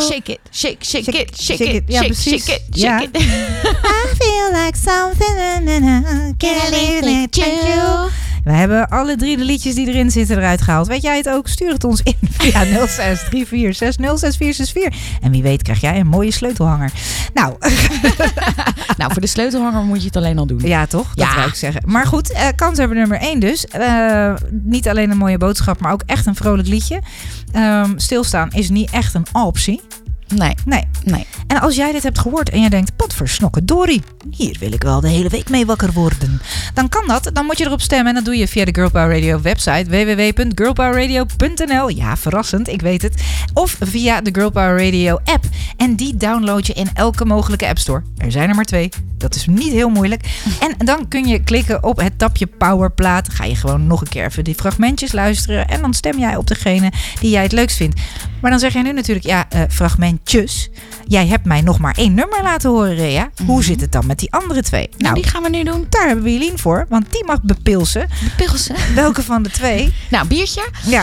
Shake it, shake it, shake it, Ja, precies. shake it. I feel like something, can I live with you? We hebben alle 3 de liedjes die erin zitten eruit gehaald. Weet jij het ook? Stuur het ons in via 0634606464. En wie weet krijg jij een mooie sleutelhanger. Nou, Voor de sleutelhanger moet je het alleen al doen. ja toch? Dat wou ik zeggen. Maar goed, kanshebber nummer 1 dus. Niet alleen een mooie boodschap, maar ook echt een vrolijk liedje. Stilstaan is niet echt een optie. Nee. En als jij dit hebt gehoord en je denkt, potvernokkendorie, hier wil ik wel de hele week mee wakker worden. Dan kan dat. Dan moet je erop stemmen. En dat doe je via de Girl Power Radio website www.girlpowerradio.nl. Ja, verrassend, ik weet het. Of via de Girl Power Radio app. En die download je in elke mogelijke app store. Er zijn er maar 2. Dat is niet heel moeilijk. En dan kun je klikken op het tapje Powerplaat. Ga je gewoon nog een keer even die fragmentjes luisteren. En dan stem jij op degene die jij het leukst vindt. Maar dan zeg jij nu natuurlijk, fragmentjes. Jij hebt mij nog maar 1 nummer laten horen, Rea. Mm-hmm. Hoe zit het dan met die andere 2? Nou, die gaan we nu doen. Daar hebben we Jelien voor, want die mag bepilsen. Welke van de 2? Nou, biertje. Ja.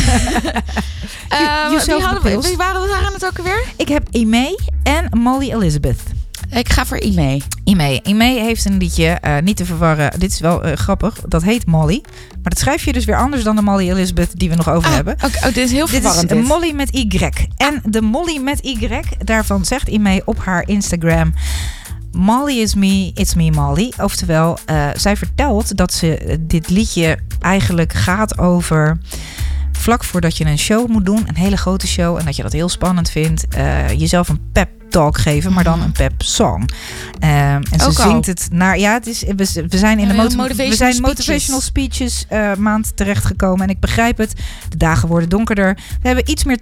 Wie waren het ook alweer? Ik heb Imee en Molly Elizabeth. Ik ga voor Imee. Imee heeft een liedje, niet te verwarren. Dit is wel grappig. Dat heet Molly. Maar dat schrijf je dus weer anders dan de Molly Elizabeth die we nog over hebben. Dit is heel verwarrend. Dit is Molly met Y. En de Molly met Y, daarvan zegt Imee op haar Instagram: Molly is me, it's me Molly. Oftewel, zij vertelt dat ze dit liedje eigenlijk gaat over vlak voordat je een show moet doen, een hele grote show, en dat je dat heel spannend vindt, jezelf een pep talk geven, maar dan een pep song. En ze zingt het naar... Ja, het is, we zijn in de motivational speeches maand terechtgekomen. En ik begrijp het. De dagen worden donkerder. We hebben iets meer